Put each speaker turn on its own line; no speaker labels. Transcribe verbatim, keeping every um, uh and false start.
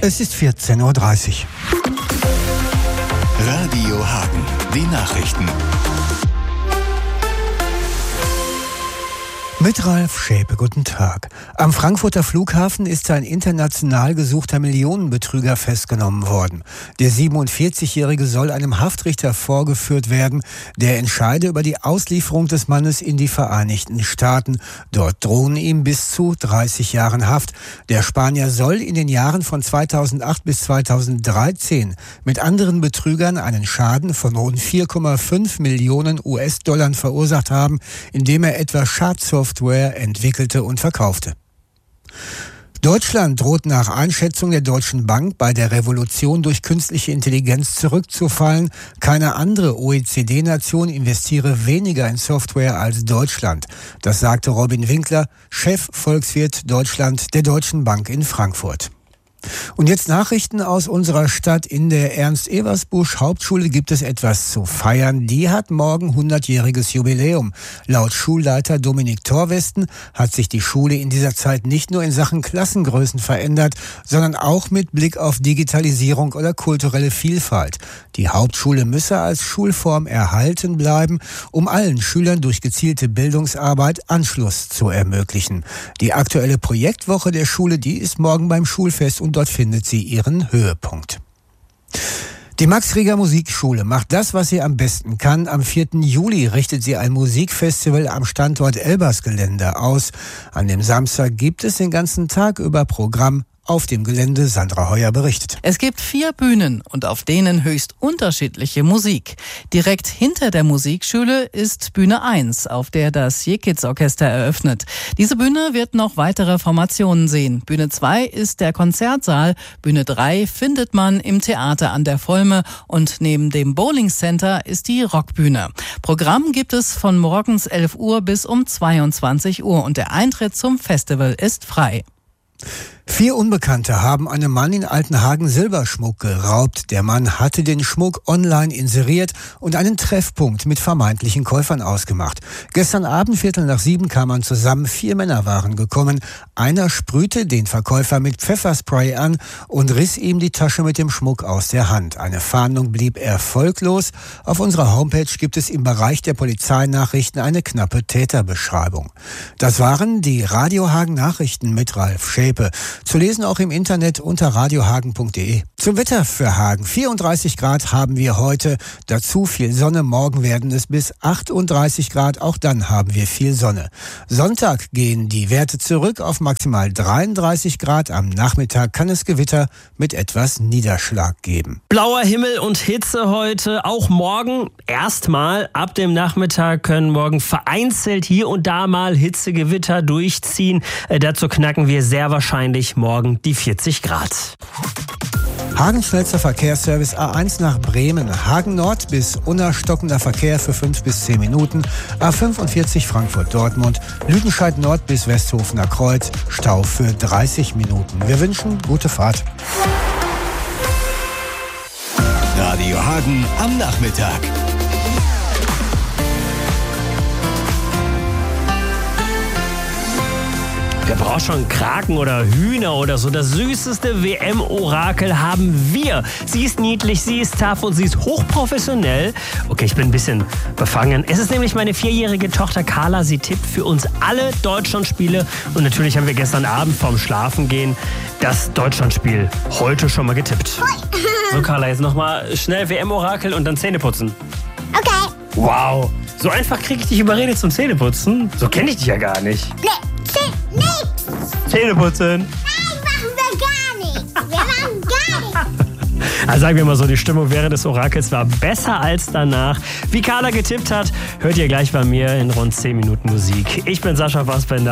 Es ist vierzehn Uhr dreißig.
Radio Hagen, die Nachrichten.
Mit Ralf Schäpe, guten Tag. Am Frankfurter Flughafen ist ein international gesuchter Millionenbetrüger festgenommen worden. Der siebenundvierzigjährige soll einem Haftrichter vorgeführt werden, der entscheide über die Auslieferung des Mannes in die Vereinigten Staaten. Dort drohen ihm bis zu dreißig Jahren Haft. Der Spanier soll in den Jahren von zweitausendacht bis zweitausenddreizehn mit anderen Betrügern einen Schaden von rund vier Komma fünf Millionen U S-Dollar verursacht haben, indem er etwa Schadsoftware entwickelte und verkaufte. Deutschland droht nach Einschätzung der Deutschen Bank bei der Revolution durch künstliche Intelligenz zurückzufallen. Keine andere O E C D-Nation investiere weniger in Software als Deutschland. Das sagte Robin Winkler, Chefvolkswirt Deutschland der Deutschen Bank in Frankfurt. Und jetzt Nachrichten aus unserer Stadt. In der Ernst-Eversbusch-Hauptschule gibt es etwas zu feiern. Die hat morgen hundertjähriges Jubiläum. Laut Schulleiter Dominik Torwesten hat sich die Schule in dieser Zeit nicht nur in Sachen Klassengrößen verändert, sondern auch mit Blick auf Digitalisierung oder kulturelle Vielfalt. Die Hauptschule müsse als Schulform erhalten bleiben, um allen Schülern durch gezielte Bildungsarbeit Anschluss zu ermöglichen. Die aktuelle Projektwoche der Schule, die ist morgen beim Schulfest und dort findet sie ihren Höhepunkt. Die Max-Reger Musikschule macht das, was sie am besten kann. Am vierten Juli richtet sie ein Musikfestival am Standort Elbersgelände aus. An dem Samstag gibt es den ganzen Tag über Programm auf dem Gelände. Sandra Heuer berichtet.
Es gibt vier Bühnen und auf denen höchst unterschiedliche Musik. Direkt hinter der Musikschule ist Bühne eins, auf der das J-Kids-Orchester eröffnet. Diese Bühne wird noch weitere Formationen sehen. Bühne zwei ist der Konzertsaal. Bühne drei findet man im Theater an der Volme und neben dem Bowling Center ist die Rockbühne. Programm gibt es von morgens elf Uhr bis um zweiundzwanzig Uhr und der Eintritt zum Festival ist frei.
Vier Unbekannte haben einem Mann in Altenhagen Silberschmuck geraubt. Der Mann hatte den Schmuck online inseriert und einen Treffpunkt mit vermeintlichen Käufern ausgemacht. Gestern Abend, Viertel nach sieben, kam man zusammen. Vier Männer waren gekommen. Einer sprühte den Verkäufer mit Pfefferspray an und riss ihm die Tasche mit dem Schmuck aus der Hand. Eine Fahndung blieb erfolglos. Auf unserer Homepage gibt es im Bereich der Polizeinachrichten eine knappe Täterbeschreibung. Das waren die Radio Hagen Nachrichten mit Ralf Schäpe. Zu lesen auch im Internet unter radiohagen punkt de. Zum Wetter für Hagen. vierunddreißig Grad haben wir heute. Dazu viel Sonne. Morgen werden es bis achtunddreißig Grad. Auch dann haben wir viel Sonne. Sonntag gehen die Werte zurück auf maximal dreiunddreißig Grad. Am Nachmittag kann es Gewitter mit etwas Niederschlag geben.
Blauer Himmel und Hitze heute. Auch morgen erstmal. Ab dem Nachmittag können morgen vereinzelt hier und da mal Hitzegewitter durchziehen. Äh, dazu knacken wir sehr wahrscheinlich morgen die vierzig Grad.
Hagen schnellster Verkehrsservice A eins nach Bremen. Hagen Nord bis Unna stockender Verkehr für fünf bis zehn Minuten. A fünfundvierzig Frankfurt-Dortmund. Lüdenscheid Nord bis Westhofener Kreuz. Stau für dreißig Minuten. Wir wünschen gute Fahrt.
Radio Hagen am Nachmittag.
Der braucht schon Kraken oder Hühner oder so. Das süßeste W M-Orakel haben wir. Sie ist niedlich, sie ist tough und sie ist hochprofessionell. Okay, ich bin ein bisschen befangen. Es ist nämlich meine vierjährige Tochter Carla. Sie tippt für uns alle Deutschlandspiele. Und natürlich haben wir gestern Abend vorm Schlafengehen das Deutschlandspiel heute schon mal getippt. So, Carla, jetzt nochmal schnell W M-Orakel und dann Zähne putzen.
Okay.
Wow, so einfach kriege ich dich überredet zum Zähneputzen? So kenne ich dich ja gar nicht.
Nee, nichts.
Zähneputzen.
Nein, machen wir gar nicht. Wir machen gar nichts.
Also sagen wir mal so, die Stimmung während des Orakels war besser als danach. Wie Carla getippt hat, hört ihr gleich bei mir in rund zehn Minuten Musik. Ich bin Sascha Fassbender.